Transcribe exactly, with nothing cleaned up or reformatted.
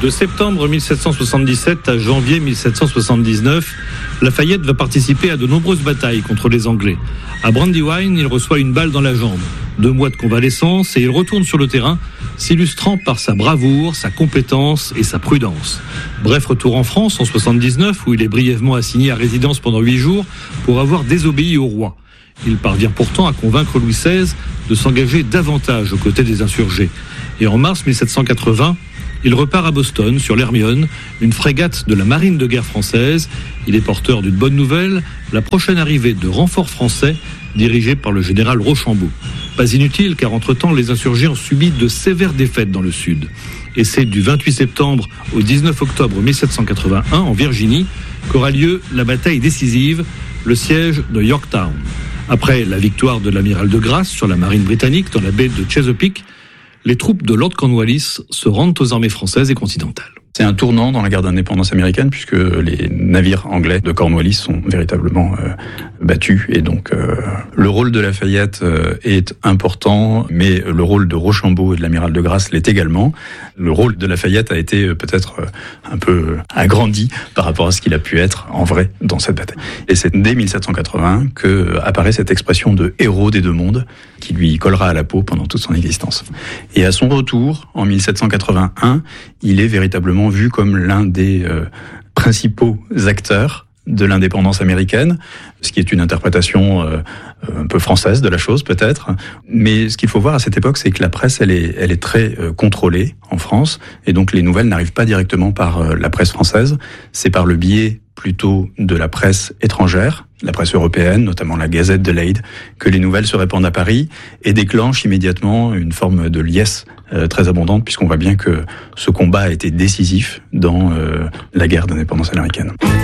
De septembre mille sept cent soixante-dix-sept à janvier mille sept cent soixante-dix-neuf, Lafayette va participer à de nombreuses batailles contre les Anglais. À Brandywine, il reçoit une balle dans la jambe. Deux mois de convalescence et il retourne sur le terrain, s'illustrant par sa bravoure, sa compétence et sa prudence. Bref retour en France en soixante-dix-neuf, où il est brièvement assigné à résidence pendant huit jours pour avoir désobéi au roi. Il parvient pourtant à convaincre Louis seize de s'engager davantage aux côtés des insurgés. Et en mars mille sept cent quatre-vingts, il repart à Boston, sur l'Hermione, une frégate de la marine de guerre française. Il est porteur d'une bonne nouvelle, la prochaine arrivée de renforts français, dirigés par le général Rochambeau. Pas inutile, car entre-temps, les insurgés ont subi de sévères défaites dans le sud. Et c'est du vingt-huit septembre au dix-neuf octobre mille sept cent quatre-vingt-un, en Virginie, qu'aura lieu la bataille décisive, le siège de Yorktown. Après la victoire de l'amiral de Grasse sur la marine britannique dans la baie de Chesapeake, les troupes de Lord Cornwallis se rendent aux armées françaises et continentales. C'est un tournant dans la guerre d'indépendance américaine puisque les navires anglais de Cornwallis sont véritablement euh, battus et donc euh, le rôle de Lafayette euh, est important, mais le rôle de Rochambeau et de l'amiral de Grasse l'est également. Le rôle de Lafayette a été euh, peut-être euh, un peu agrandi par rapport à ce qu'il a pu être en vrai dans cette bataille. Et c'est dès mille sept cent quatre-vingts que euh, apparaît cette expression de héros des deux mondes qui lui collera à la peau pendant toute son existence. Et à son retour, en mille sept cent quatre-vingt-un, il est véritablement vu comme l'un des euh, principaux acteurs de l'indépendance américaine, ce qui est une interprétation euh, un peu française de la chose peut-être. Mais ce qu'il faut voir à cette époque, c'est que la presse, elle est, elle est très euh, contrôlée en France, et donc les nouvelles n'arrivent pas directement par euh, la presse française, c'est par le biais plutôt de la presse étrangère, la presse européenne, notamment la Gazette de Leyde, que les nouvelles se répandent à Paris et déclenchent immédiatement une forme de liesse euh, très abondante, puisqu'on voit bien que ce combat a été décisif dans euh, la guerre d'indépendance américaine.